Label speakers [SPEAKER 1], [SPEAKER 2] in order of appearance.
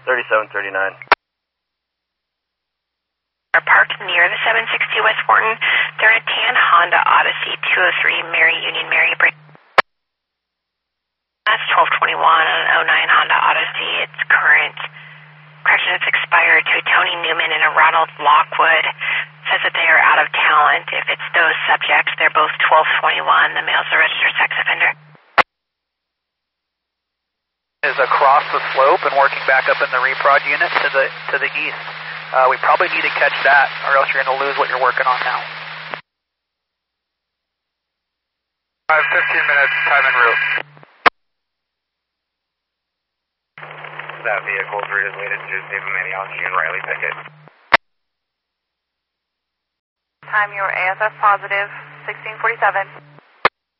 [SPEAKER 1] 3739.
[SPEAKER 2] Are parked near the 760 West Fortin. They're in a tan Honda Odyssey 203 Mary Union Mary. That's 1221 on an 09 Honda Odyssey. It's current. Correction, it's expired to Tony Newman and a Ronald Lockwood. Says that they are out of talent. If it's those subjects, they're both 1221. The male's a registered sex offender.
[SPEAKER 3] Is across the slope and working back up in the reprod unit to the east. We probably need to catch that, or else you're going to lose what you're working on now.
[SPEAKER 4] 15 minutes, time en route.
[SPEAKER 1] That vehicle is related to David Maniachi and Riley Pickett.
[SPEAKER 5] Time, your ASF positive, 1647.